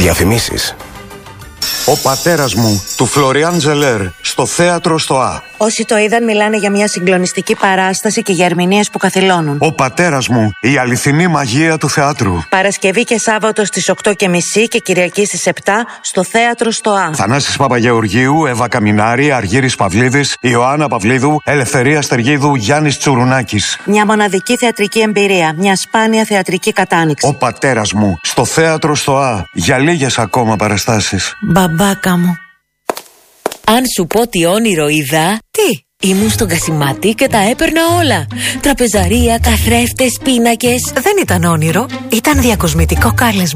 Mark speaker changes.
Speaker 1: Διαφημίσεις.
Speaker 2: Ο πατέρας μου, του Φλωριάν Ζελέρ, στο θέατρο στο Α.
Speaker 3: Όσοι το είδαν μιλάνε για μια συγκλονιστική παράσταση και για ερμηνείες που καθυλώνουν.
Speaker 2: Ο πατέρας μου, η αληθινή μαγεία του θεάτρου.
Speaker 3: Παρασκευή και Σάββατο στις 8:30 και Κυριακή στις 7 στο θέατρο στο Α.
Speaker 2: Θανάσης Παπαγεωργίου, Εύα Καμινάρη, Αργύρης Παυλίδης, Ιωάννα Παυλίδου, Ελευθερία Στεργίδου, Γιάννης Τσουρουνάκης.
Speaker 3: Μια μοναδική θεατρική εμπειρία, μια σπάνια θεατρική κατάνοιξη.
Speaker 2: Ο πατέρας μου, στο θέατρο στο Α. Για λίγες ακόμα παραστάσεις.
Speaker 3: Μπαμπάκα μου.
Speaker 4: Αν σου πω τι όνειρο είδα.
Speaker 3: Τι?
Speaker 4: Ήμουν στον Κασιμάτη και τα έπαιρνα όλα. Τραπεζαρία, καθρέφτες, πίνακες.
Speaker 3: Δεν ήταν όνειρο, ήταν διακοσμητικό κάλεσμα.